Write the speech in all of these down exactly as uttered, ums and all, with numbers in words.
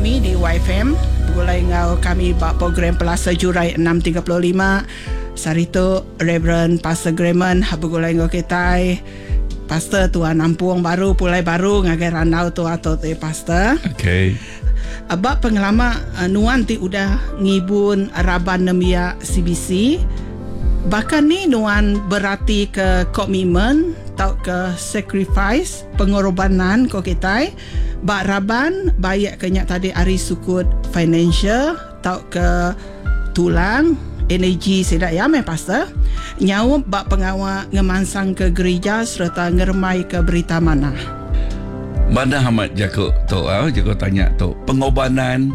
kami di Y F M. Pegulai ngau kami bak program Pelasa Jurai enam tiga puluh lima. Sarito Reverend Pastor Grayman pegulai ngau ketai. Pastor Tuan Ampuang baru pulai baru ngagai ranau tu atau te pastor. Okay. Abak pengelama uh, nuan ti udah ngibun raban nemia C B C. Bahkan ni nuan berarti ke komitmen atau ke sacrifice pengorbanan ko kita. Bak raban bayak kenyak tadi ari sukut financial atau ke tulang energi sedak ya me pastor. Nyawa bak pengawal ngemansang ke gereja serta ngermai ke berita mana. Mana amat jago tu ah jago tanya tu pengorbanan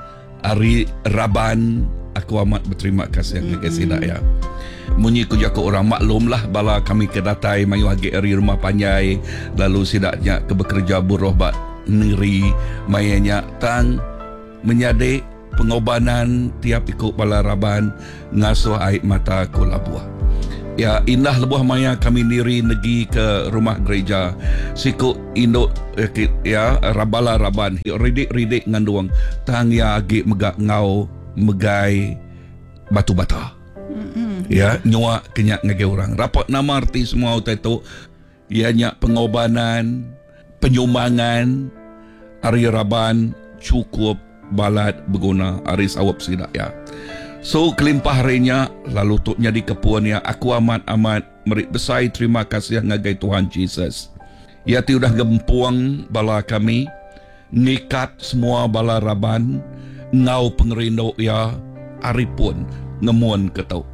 ari raban aku amat berterima kasih mm-hmm. kasih dak ya. Munyi ku jago orang maklum lah bala kami kedatai mayu agi ari rumah panjai lalu sidaknya ke bekerja buruh bak negeri mayanya tang menyadek pengorbanan tiap ikut bala raban ngasuh air mata ku labuah. Ya indah lebuh maya kami diri negi ke rumah gereja siku induk ya rabala raban ridik-ridik nganduang tang ya agi megak ngau megai batu bata. Mm-hmm. Ya nyua kenyak ngage orang rapat nama arti semua utai tu ianya pengorbanan penyumbangan ari raban cukup balat berguna ari sawap sidak ya. So kelimpah harinya lalu tuk nyadi kepuannya aku amat-amat merik besai terima kasih ngagai Tuhan Jesus. Ia ti udah gempuang bala kami nikat semua bala raban ngau pengerindo ya ari pun ngemuan ketau.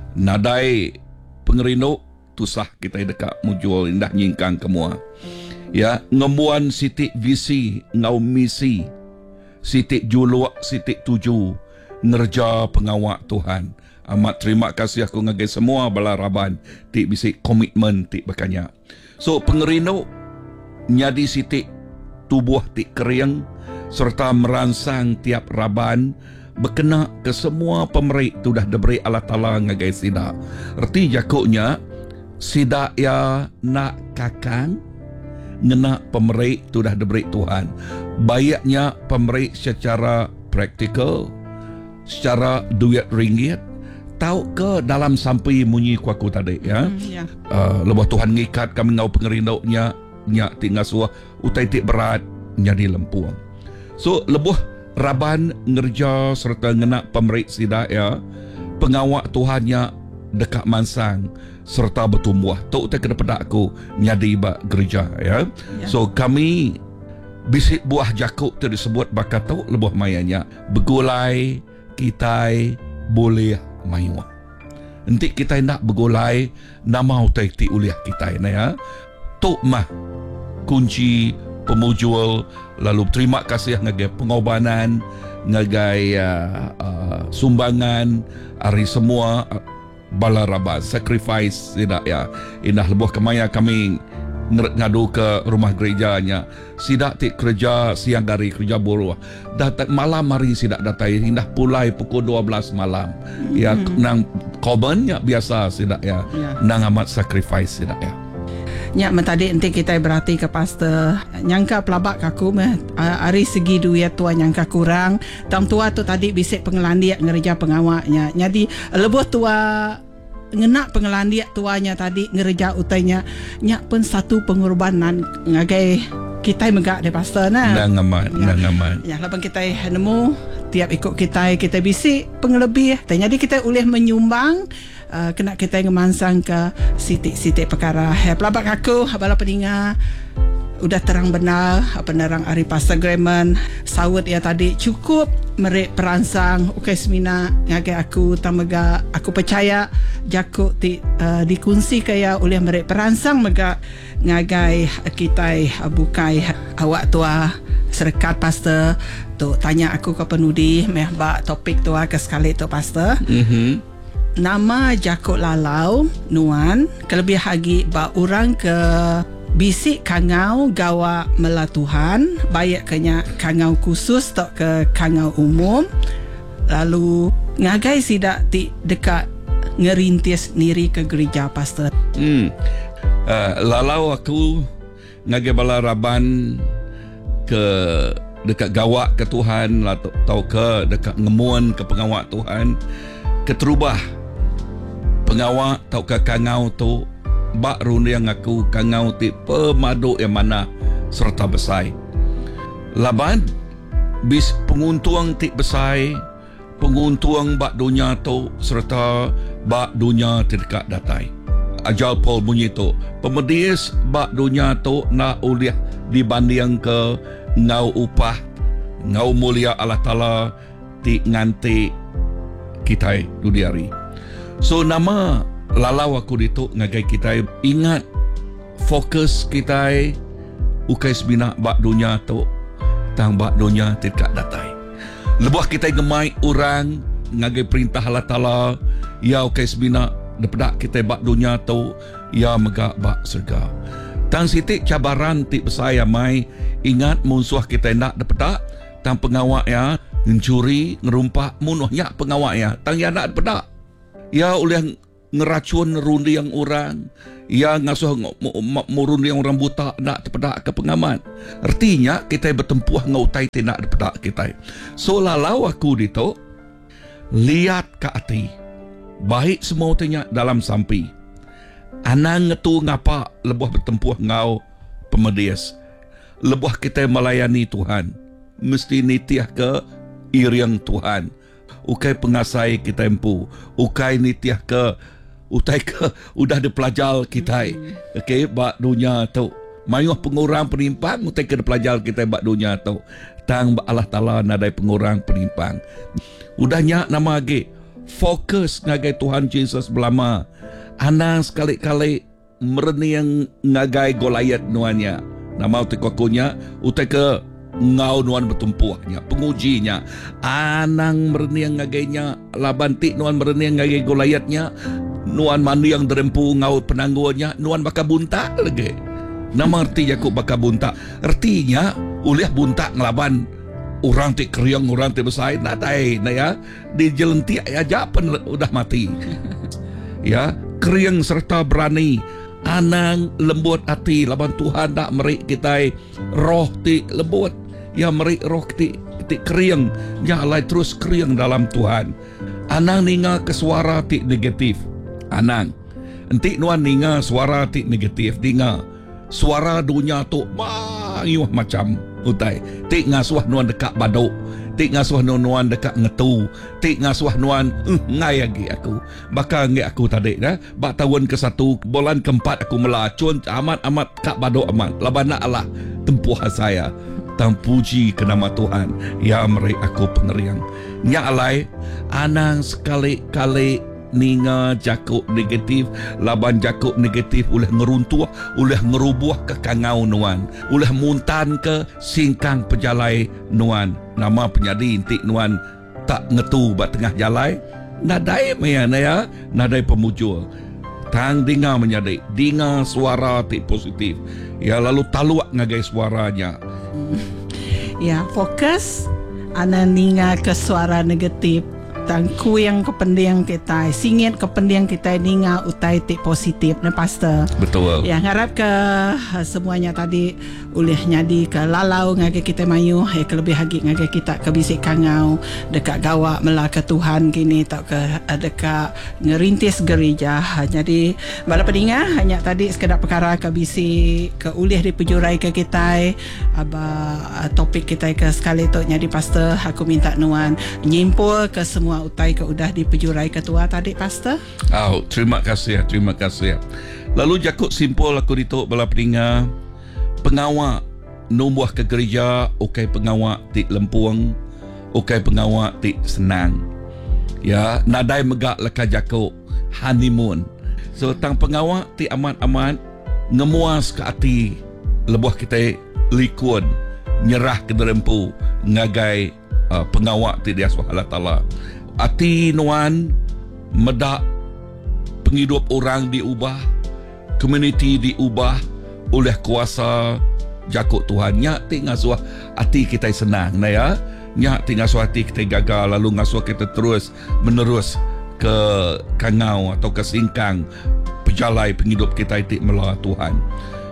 Nadai pengerindo tusah kita dekat mujual indah nyingkang kemua. Ya ngemuan sitik visi ngau misi sitik juluak sitik tuju ngerja pengawak Tuhan. Amat terima kasih aku ngagai semua bala raban tik bisik komitmen tik berkanya. So pengerino nyadi sitik tubuh tik keriang serta merangsang tiap raban berkena ke semua pemerik tu dah diberi Allah Ta'ala ngagai sidak. Erti jakuknya sidak ya nak kakang ngena pemerik tu dah diberi Tuhan. Bayaknya pemerik secara praktikal secara duit ringgit tahu ke dalam sampai munyi kuaku tadi ya. Mm, yeah. Uh, lepas Tuhan ngikat kami ngau pengerindoknya nyak tinggal suah utai tik berat nyadi lempuang. So lebuh raban ngerja serta ngenak pemerik sidak ya pengawak Tuhannya dekat mansang serta bertumbuh. Tu utai kena pedak aku nyadi bak gereja ya. Yeah. So kami bisik buah jakuk tu disebut bakat tu lebuh mayanya begulai kita boleh mayu. Nanti kita nak bergolai nama utai ti uliah kita ini ya. Tok mah kunci pemujul lalu terima kasih ngagai pengorbanan ngagai uh, uh, sumbangan hari semua uh, bala rabat sacrifice tidak ya. Indah lebuh kemaya kami ngadu ke rumah gerejanya sidak tik kerja siang dari kerja buruh datang malam hari sidak datai indah pulai pukul dua belas malam mm-hmm. ya nang korbannya biasa sidak ya yeah. Nang amat sacrifice sidak ya nyak mentadi enti kita berarti ke pastor nyangka pelabak kaku meh hari segi duit tua nyangka kurang tam tua tu tadi bisik pengelandiak ngereja pengawaknya jadi lebuh tua ngenak pengelandiak tuanya tadi ngereja utainya nyak pun satu pengorbanan ngagai kita megak de pastor nah nang amat ya, nang amat ya laban kita nemu tiap ikut kita kita bisik pengelebih jadi kita boleh menyumbang uh, kena kita ngemansang ke sitik-sitik perkara he pelabak aku bala peninga udah terang benar penerang Ari Pastor Grayman sawut ya tadi cukup merik peransang ukai semina ngagai aku tamaga aku percaya jakuk ti uh, dikunci kaya oleh merik peransang mega ngagai kita bukai awak tua serkat pastor tu tanya aku ke penudi meh ba topik tua ke sekali tu pastor. Mhm. Nama jakuk lalau nuan kelebih hagi ba orang ke bisik kangau gawa melatuhan bayak kenya kangau khusus tak ke kangau umum lalu ngagai sidak ti dekat ngerintis niri ke gereja pastor. Hmm. Uh, lalau aku ngagai bala raban ke dekat gawak ke Tuhan atau, atau ke dekat ngemuan ke pengawak Tuhan, keterubah pengawak tau ke kangau tu bak runde yang aku kangau ti pemadu yang mana serta besai laban bis penguntuang ti besai penguntuang bak dunia tu serta bak dunia ti dekat datai. Ajal Paul bunyi tu pemedis bak dunia tu nak uliah dibanding ke ngau upah ngau mulia Allah Ta'ala ti nganti kita dudiari. So nama lalau aku ditu ngagai kita ingat fokus kita ukai sebina bak dunia tu tang bak dunia tidak datai. Lebuh kita gemai orang ngagai perintah Allah Ta'ala ya ukai sebina daripada kita bak dunia tu ya megak bak surga. Tang sitik cabaran ti besaya mai ingat musuh kita nak daripada tang pengawak ya mencuri ngerumpak munuhnya pengawak ya tang ya nak daripada ya oleh ngeracun rundi yang orang ya ngasuh murundi yang orang buta nak daripada ke pengaman. Artinya kita bertempuh ngautai tidak daripada kita. So lalau aku dito lihat ke hati baik semua tanya dalam sampi anang ngetu ngapa lebuh bertempuh ngau pemedias lebuh kita melayani Tuhan mesti nitiah ke iriang Tuhan ukai pengasai kita empu ukai nitiah ke utai ke udah dipelajal kita okey bak dunia tu mayuh pengurang penimpang utai ke dipelajal kita bak dunia tu tang bak Allah Ta'ala nadai pengurang penimpang udahnya nama age fokus ngagai Tuhan Yesus belama anang sekali-kali mereni yang ngagai Goliat nuannya nama utai kokonya utai ke ngau nuan bertumpuhnya pengujinya anang mereni yang ngagainya labantik nuan mereni yang ngagai Goliatnya nuan mandi yang derempu ngau penangguannya nuan baka bunta lagi nama arti Yakub baka bunta artinya uliah bunta ngelaban orang ti kriang orang ti besai natai na ya di jelenti aja pen udah mati ya kriang serta berani anang lembut hati laban Tuhan dak merik kita roh ti lembut ya merik roh ti ti kriang ya lai terus kriang dalam Tuhan anang ninga ke suara ti negatif anang enti nuan ninga suara ti negatif ninga suara dunia tu mayuh macam utai ti ngasuh nuan dekat baduk ti ngasuh nuan dekat ngetu ti ngasuh nuan uh, ngai lagi aku bakal ngai aku tadi dah bak tahun ke satu bulan keempat aku melacun amat amat kak baduk amat laban nak Allah tempuh saya tang puji ke nama Tuhan ya meri aku pengeriang nya alai anang sekali-kali ninga jakuk negatif laban jakuk negatif oleh ngeruntuh oleh ngerubuh ke kangau nuan oleh muntan ke singkang pejalai nuan nama penyadi intik nuan tak ngetu bat tengah jalai nadai maya ya nadai pemujul tang dinga menyadi dinga suara ti positif ya lalu taluak ngagai suaranya ya fokus ana ninga ke suara negatif tangku yang kependiang kita singit kependiang kita ninga utai tik positif na pastor betul ya harap ke semuanya tadi ulih nyadi ke lalau ngagai kita mayu eh kelebih hagi ngagai kita ke bisik kangau dekat gawak mela ke Tuhan kini tak ke dekat ngerintis gereja jadi bala pedinga hanya tadi sekedar perkara ke bisik ke ulih dipejurai ke kita aba topik kita ke sekali tu nyadi pastor aku minta nuan nyimpul ke semua utai ke udah dipejurai ketua tadi pastor. Oh, terima kasih, terima kasih. Lalu jakut simpul aku dituk bala peninga pengawak numbuh ke gereja ukai pengawak ti lempuang ukai pengawak ti senang. Ya, nadai megak leka jakut honeymoon. So tang pengawak ti amat-amat ngemuas ke hati lebuh kita likun nyerah ke derempu ngagai uh, pengawak ti dia Allah Ta'ala. Ati nuan medak penghidup orang diubah, community diubah oleh kuasa jakut Tuhan. Nyak ti ngasuh hati kita senang na ya. Nyak ti ngasuh hati kita gagal lalu ngasuh kita terus menerus ke kangau atau ke singkang pejalai penghidup kita itu melalui Tuhan.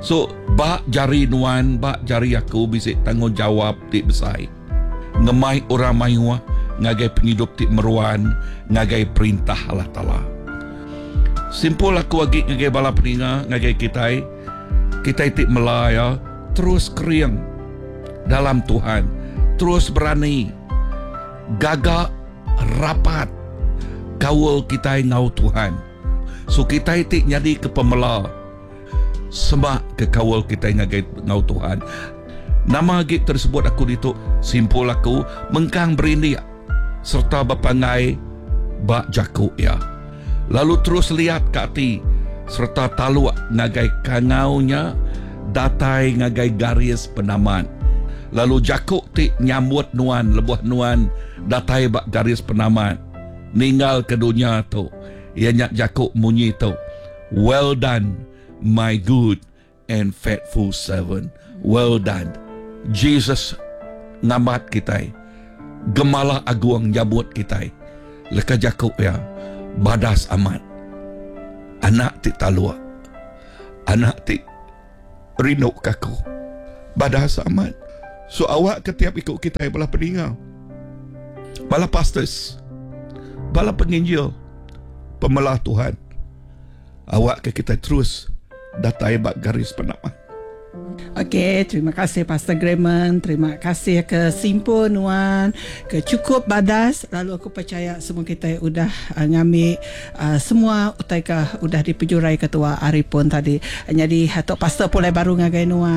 So, bak jari nuan, bak jari aku bisik tanggungjawab ti besai. Ngemai orang mayuah, ngagai penghidup ti meruan, ngagai perintah Allah Ta'ala. Simpul aku lagi ngagai bala peninga, ngagai kitai, kitai ti melaya, terus keriang dalam Tuhan, terus berani, gagak rapat, kawal kitai ngau Tuhan. So kitai ti nyadi ke pemela, semak ke kawal kitai ngagai ngau Tuhan. Nama gig tersebut aku dituk simpul aku mengkang berindia serta bapangai bak jakuk ya. Lalu terus lihat ke hati serta taluak ngagai kangaunya datai ngagai garis penaman. Lalu jakuk ti nyambut nuan lebuh nuan datai bak garis penaman. Ninggal ke dunia tu. Ia nyak jakuk munyi tu. Well done my good and faithful servant. Well done. Jesus ngamat kita, gemala agung nyabut kita, leka jakuk ya, badas amat, anak ti talua, anak ti rinuk kaku, badas amat. So awak ketiap ikut kita bala peninggal, bala pastors, bala penginjil, pemelah Tuhan, awak ke kita terus datai bak garis penaman. Okey, terima kasih Pastor Grayman, terima kasih ke Simpul Nuan, ke Cukup Badas. Lalu aku percaya semua kita sudah uh, ngambil uh, semua utai ke sudah dipejurai ketua Arifun tadi. Jadi hatok pastor pulai baru ngagai Nuan.